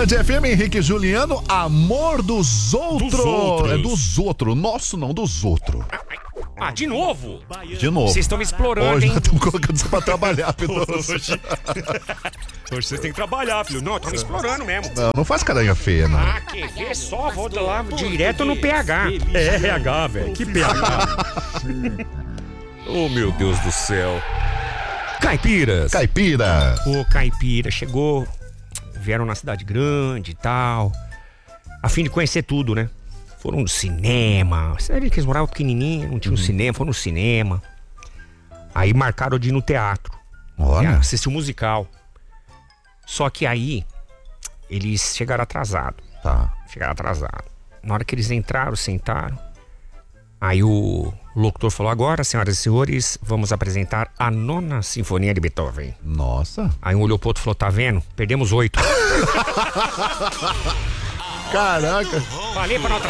Band FM, Henrique e Juliano, amor dos outros. Dos outros. É dos outros, nosso não, dos outros. Ah, de novo? De novo. Vocês estão me explorando, Hoje hein? nós estamos colocando isso pra trabalhar, Pedro. Hoje vocês têm que trabalhar, filho. Não, estão me explorando mesmo. Não faz caranha feia, não. Ah, quer ver só? Vou lá direto no PH. É RH, velho. Que PH? Oh, meu Deus do céu. Caipiras. Caipira. Ô, caipira, chegou. Vieram na cidade grande e tal. A fim de conhecer tudo, né? Foram no cinema. Sério que eles moravam pequenininho, não tinha um cinema, foram no cinema. Aí marcaram de ir no teatro. Olha. Assistir o musical. Só que aí, eles chegaram atrasados. Tá. Chegaram atrasados. Na hora que eles entraram, sentaram. Aí o locutor falou: agora, senhoras e senhores, vamos apresentar a 9ª Sinfonia de Beethoven. Nossa. Aí um olhou pro outro e falou: tá vendo? Perdemos 8. Caraca. Falei pra não atrasar.